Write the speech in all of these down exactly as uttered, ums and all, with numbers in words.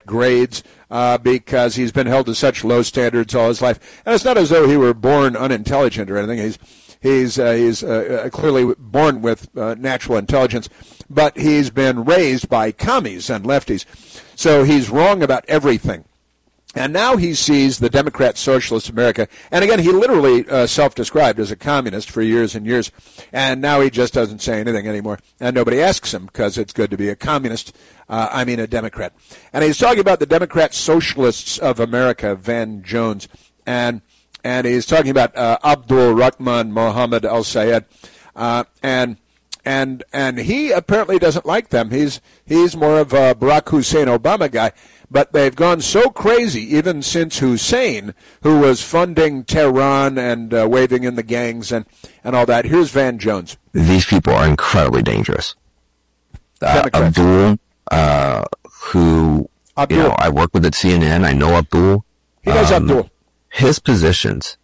grades uh, because he's been held to such low standards all his life. And it's not as though he were born unintelligent or anything. He's he's uh, he's uh, clearly born with uh, natural intelligence, but he's been raised by commies and lefties. So he's wrong about everything. And now he sees the Democrat Socialist America. And again, he literally uh, self-described as a communist for years and years. And now he just doesn't say anything anymore. And nobody asks him because it's good to be a communist. Uh, I mean a Democrat. And he's talking about the Democrat Socialists of America, Van Jones. And and he's talking about uh, Abdul Rahman Mohammed al-Sayed. Uh, and and and he apparently doesn't like them. He's, he's more of a Barack Hussein Obama guy. But they've gone so crazy, even since Hussein, who was funding Tehran and uh, waving in the gangs and, and all that. Here's Van Jones. These people are incredibly dangerous. Uh, Abdul, uh, who, Abdul. you know, I work with at C N N. I know Abdul. He knows um, Abdul. His positions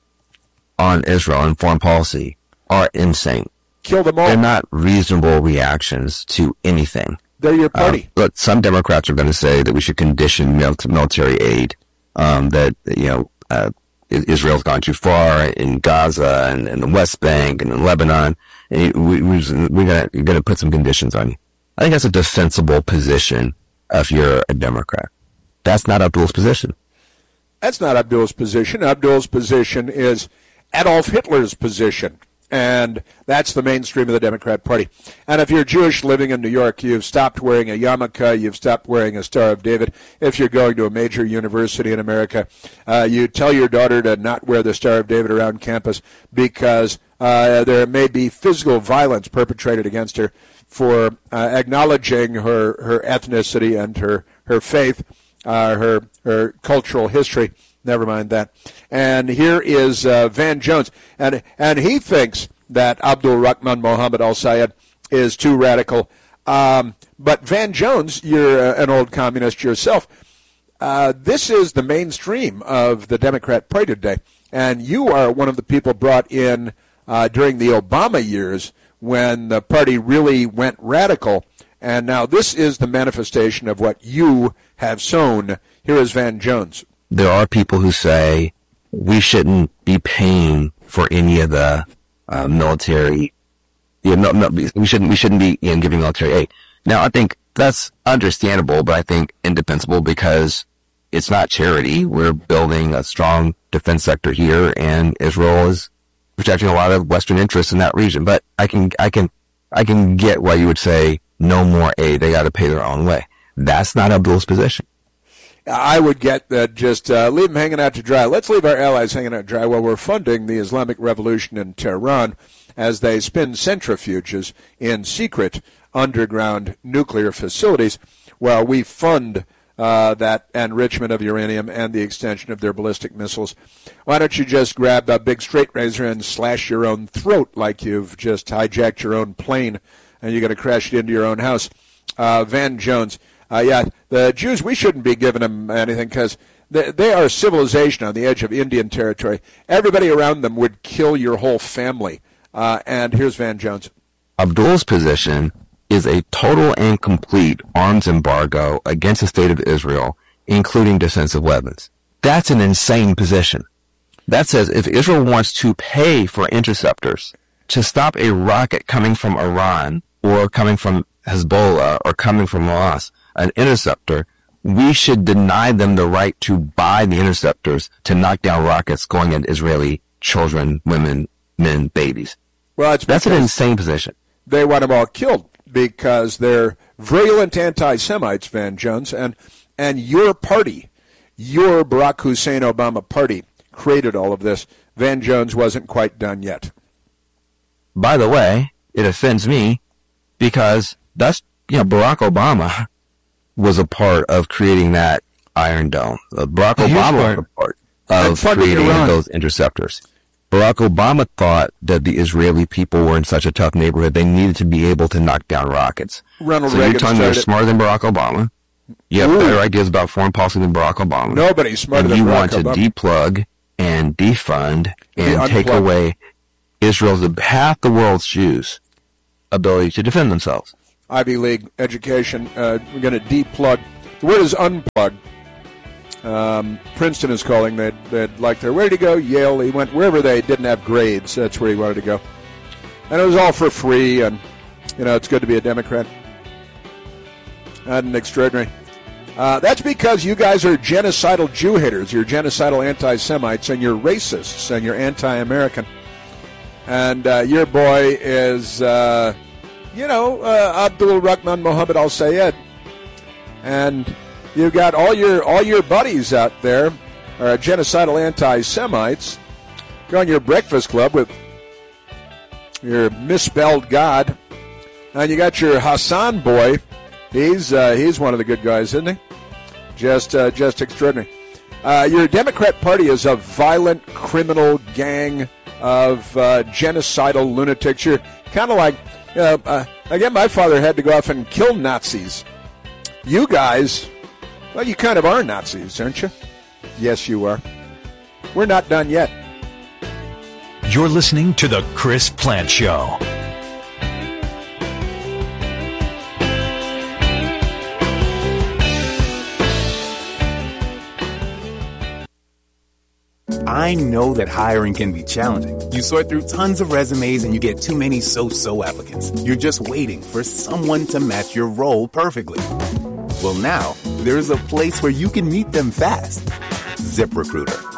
on Israel and foreign policy are insane. Kill them all. They're not reasonable reactions to anything. They're your party. Uh, look, some Democrats are going to say that we should condition military aid, um, that, you know, uh, Israel's gone too far in Gaza and, and the West Bank and in Lebanon. And we, we, we're going to, going to put some conditions on you. I think that's a defensible position if you're a Democrat. That's not Abdul's position. That's not Abdul's position. Abdul's position is Adolf Hitler's position. And that's the mainstream of the Democrat Party. And if you're Jewish living in New York, you've stopped wearing a yarmulke, you've stopped wearing a Star of David. If you're going to a major university in America, uh, you tell your daughter to not wear the Star of David around campus because uh, there may be physical violence perpetrated against her for uh, acknowledging her, her ethnicity and her, her faith, uh, her, her cultural history. Never mind that. And here is uh, Van Jones. And and he thinks that Abdul Rahman Mohammed al-Sayed is too radical. Um, but Van Jones, you're uh, an old communist yourself. Uh, this is the mainstream of the Democrat Party today. And you are one of the people brought in uh, during the Obama years when the party really went radical. And now this is the manifestation of what you have sown. Here is Van Jones. There are people who say we shouldn't be paying for any of the uh, military. You know, no, no, we shouldn't. We shouldn't be you know, giving military aid. Now, I think that's understandable, but I think indefensible because it's not charity. We're building a strong defense sector here, and Israel is protecting a lot of Western interests in that region. But I can, I can, I can get why you would say no more aid. They got to pay their own way. That's not Abdul's position. I would get that just uh, leave them hanging out to dry. Let's leave our allies hanging out to dry while we're funding the Islamic Revolution in Tehran as they spin centrifuges in secret underground nuclear facilities while we fund uh, that enrichment of uranium and the extension of their ballistic missiles. Why don't you just grab a big straight razor and slash your own throat like you've just hijacked your own plane and you're going to crash it into your own house? Uh, Van Jones. Uh, yeah, the Jews, we shouldn't be giving them anything because they, they are a civilization on the edge of Indian territory. Everybody around them would kill your whole family. Uh, and here's Van Jones. Abdul's position is a total and complete arms embargo against the state of Israel, including defensive weapons. That's an insane position. That says if Israel wants to pay for interceptors to stop a rocket coming from Iran or coming from Hezbollah or coming from Hamas, an interceptor, we should deny them the right to buy the interceptors to knock down rockets going at Israeli children, women, men, babies. Well, it's That's an insane position. They want them all killed because they're virulent anti-Semites, Van Jones, and and your party, your Barack Hussein Obama party, created all of this. Van Jones wasn't quite done yet. By the way, it offends me because that's, you know, Barack Obama was a part of creating that Iron Dome. Uh, Barack Obama was a part of creating Iran. Those interceptors. Barack Obama thought that the Israeli people were in such a tough neighborhood they needed to be able to knock down rockets. Ronald so Reagan you're telling me you're smarter than Barack Obama. You have Ooh. better ideas about foreign policy than Barack Obama. Nobody's smarter and than you Barack want Obama. to deplug and defund and De- take unplug. away Israel's, half the world's Jews' ability to defend themselves. Ivy League education. Uh, we're going to deplug The word is unplug. Um, Princeton is calling. They'd, they'd like their, where did he go? Yale. He went wherever they didn't have grades. That's where he wanted to go. And it was all for free, and, you know, it's good to be a Democrat. And extraordinary. Uh, that's because you guys are genocidal Jew haters. You're genocidal anti-Semites, and you're racists, and you're anti-American. And uh, your boy is, uh, you know, uh, Abdul Rahman Mohammed Al Sayed. And you've got all your all your buddies out there are genocidal anti-Semites. Go on your breakfast club with your misspelled God. And you got your Hassan boy. He's uh, he's one of the good guys, isn't he? Just uh, just extraordinary. Uh, your Democrat Party is a violent criminal gang of uh, genocidal lunatics. You're kind of like, uh, uh, again, my father had to go off and kill Nazis. You guys, well, you kind of are Nazis, aren't you? Yes, you are. We're not done yet. You're listening to The Chris Plante Show. I know that hiring can be challenging. You sort through tons of resumes and you get too many so-so applicants. You're just waiting for someone to match your role perfectly. Well, now, there's a place where you can meet them fast. ZipRecruiter.